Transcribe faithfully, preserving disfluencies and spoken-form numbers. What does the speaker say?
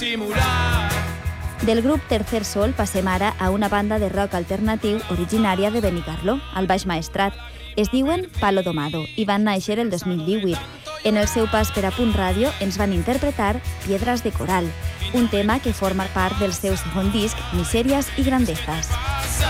Del grup Tercer Sol passem ara a una banda de rock alternatiu originària de Benicarló, al Baix Maestrat. Es diuen Palo Domado i van néixer el dos mil divuit. En el seu pas per a Punt Ràdio ens van interpretar Piedras de Coral, un tema que forma part del seu segon disc Miserias y Grandezas.